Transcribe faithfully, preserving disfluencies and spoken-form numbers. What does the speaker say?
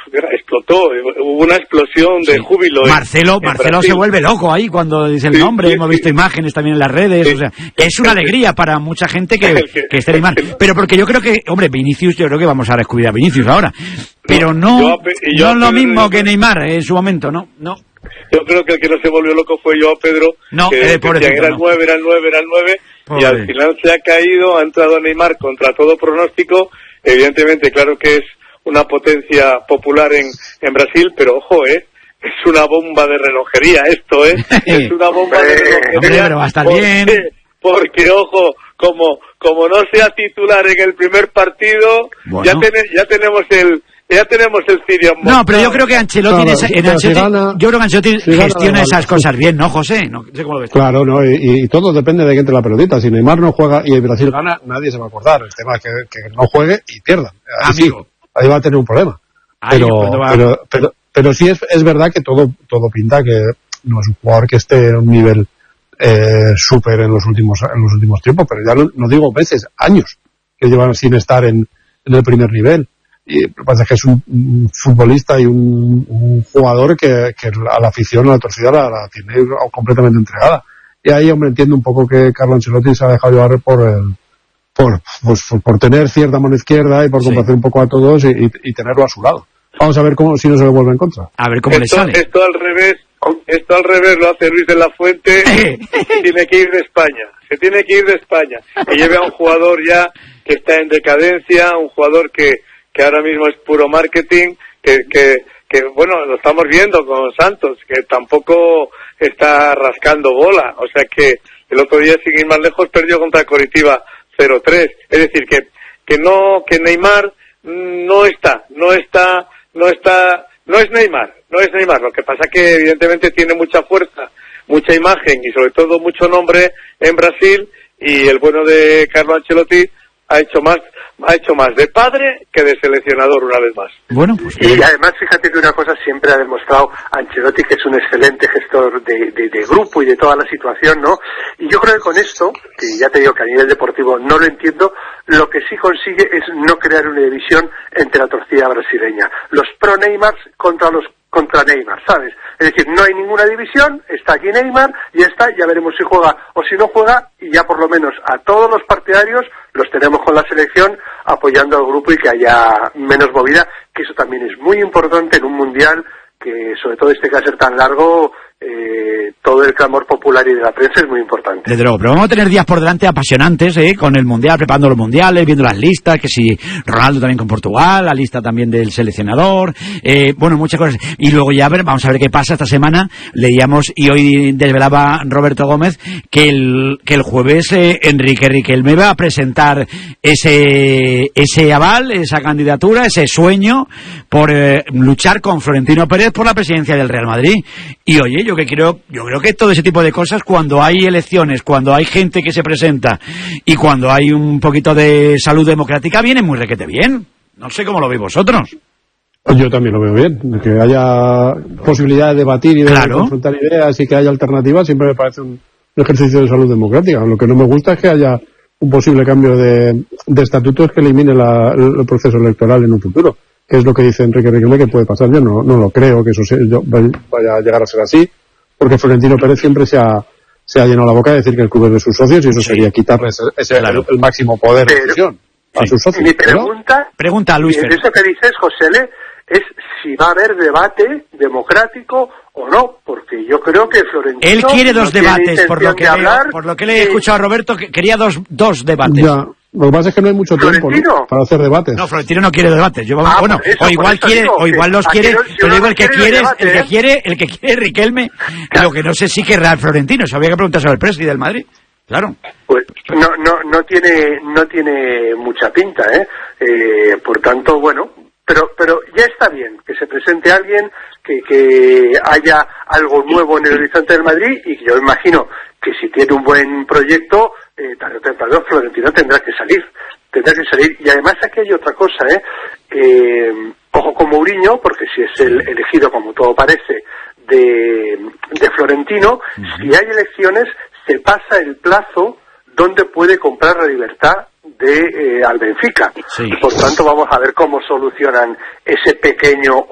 explotó, hubo una explosión de sí. júbilo. Marcelo, en, Marcelo en se vuelve loco ahí cuando dice el sí, nombre, sí, hemos sí. visto imágenes también en las redes, sí. o sea, es una alegría para mucha gente que, que esté Neymar, pero porque yo creo que, hombre, Vinicius, yo creo que vamos a descubrir a Vinicius ahora, pero no, no, yo, no es lo mismo que Neymar en su momento, no, no. Yo creo que el que no se volvió loco fue Joao Pedro, no, que, eh, que decía, era el no. nueve, era el nueve, era el nueve, Pobre. Y al final se ha caído, ha entrado Neymar contra todo pronóstico, evidentemente, claro que es una potencia popular en, en Brasil, pero ojo, eh, es una bomba de relojería esto, eh, es una bomba de relojería. Hombre, pero va a estar bien. Porque, porque, ojo, como como no sea titular en el primer partido, bueno. ya, ten, ya tenemos el Ya tenemos el Sirio. No, pero yo creo que Ancelotti, claro, esa, en Ancelotti si gana, yo creo que Ancelotti si gestiona gana, esas cosas bien, ¿no, José? No sé cómo lo ves. Claro, no, y, y todo depende de que entre la pelotita. Si Neymar no juega y Brasil gana, nadie se va a acordar. El tema es que, que no juegue y pierda. Ahí Amigo. Sí, ahí va a tener un problema. Ay, pero, va... pero, pero, pero sí es, es verdad que todo, todo pinta que no es un jugador que esté en un nivel eh, súper en los últimos, en los últimos tiempos, pero ya no, no digo meses, años que llevan sin estar en, en el primer nivel. Y lo que pasa es que es un, un futbolista y un, un jugador que, que a la afición, a la torcida la, la tiene completamente entregada. Y ahí, hombre, entiendo un poco que Carlo Ancelotti se ha dejado llevar por el, por, pues, por, por tener cierta mano izquierda y por sí. complacer un poco a todos y, y, y tenerlo a su lado. Vamos a ver cómo, si no se le vuelve en contra. A ver cómo esto, le sale. Esto al revés, esto al revés lo hace Luis de la Fuente y tiene que ir de España. Se tiene que ir de España. Que lleve a un jugador ya que está en decadencia, un jugador que que ahora mismo es puro marketing, que, que, que bueno, lo estamos viendo con Santos, que tampoco está rascando bola, o sea que el otro día, sin ir más lejos, perdió contra Coritiba cero tres, es decir, que, que no, que Neymar no está, no está, no está, no es Neymar, no es Neymar, lo que pasa que evidentemente tiene mucha fuerza, mucha imagen y sobre todo mucho nombre en Brasil, y el bueno de Carlo Ancelotti ha hecho más ha hecho más de padre que de seleccionador una vez más. Bueno, pues y además fíjate que una cosa siempre ha demostrado Ancelotti, que es un excelente gestor de, de, de grupo y de toda la situación, ¿no? Y yo creo que con esto, que ya te digo que a nivel deportivo no lo entiendo, lo que sí consigue es no crear una división entre la torcida brasileña. Los pro Neymar contra los contra Neymar, ¿sabes? Es decir, no hay ninguna división, está aquí Neymar, y está, ya veremos si juega o si no juega, y ya por lo menos a todos los partidarios los tenemos con la selección apoyando al grupo y que haya menos movida, que eso también es muy importante en un mundial que, sobre todo este que va a ser tan largo, eh, todo el clamor popular y de la prensa es muy importante. Desde luego, pero vamos a tener días por delante apasionantes, ¿eh? Con el Mundial, preparando los Mundiales, viendo las listas, que si Ronaldo también con Portugal, la lista también del seleccionador, eh, bueno, muchas cosas. Y luego ya ver, vamos a ver qué pasa esta semana. Leíamos, y hoy desvelaba Roberto Gómez, que el, que el jueves eh, Enrique Riquelme va a presentar ese, ese aval, esa candidatura, ese sueño por eh, luchar con Florentino Pérez por la presidencia del Real Madrid. Y oye, yo que creo, yo creo que todo ese tipo de cosas, cuando hay elecciones, cuando hay gente que se presenta y cuando hay un poquito de salud democrática, viene muy requete bien. No sé cómo lo veis vosotros. Yo también lo veo bien, que haya posibilidad de debatir y de claro. confrontar ideas y que haya alternativas, siempre me parece un, un ejercicio de salud democrática. Lo que no me gusta es que haya un posible cambio de, de estatutos que elimine la, el proceso electoral en un futuro, que es lo que dice Enrique Riquelme que puede pasar. Yo no, no lo creo que eso sea, yo, vaya a llegar a ser así, porque Florentino Pérez siempre se ha, se ha llenado la boca de decir que el club es de sus socios, y eso sí. sería quitarle ese, ese claro. el, el máximo poder de decisión a sí. sus socios. Mi pregunta, pregunta Luis, y eso que dices, José, es si va a haber debate democrático o no, porque yo creo que Florentino él quiere dos no debates, por lo que de leo, por lo que le he escuchado a Roberto, que quería dos dos debates. Ya. Lo que pasa es que no hay mucho tiempo, ¿no?, para hacer debates. No, Florentino no quiere debates. Yo, ah, bueno, eso, o igual quiere, digo, o igual los quiere, pero digo el que quiere, el que quiere, el que quiere Riquelme, lo que no sé si querrá Florentino. Eso había que preguntarse al presidente del Madrid. Claro. Pues no, no, no tiene, no tiene mucha pinta, ¿eh? eh por tanto, bueno, pero, pero ya está bien que se presente alguien, que, que haya algo nuevo en el horizonte del Madrid, y yo imagino que si tiene un buen proyecto, eh, tarde o temprano Florentino tendrá que salir, tendrá que salir. Y además aquí hay otra cosa, ¿eh? eh ojo con Mourinho, porque si es el elegido, como todo parece, de, de Florentino, uh-huh. si hay elecciones, se pasa el plazo donde puede comprar la libertad de eh, al Benfica. Sí. Por tanto, vamos a ver cómo solucionan ese pequeño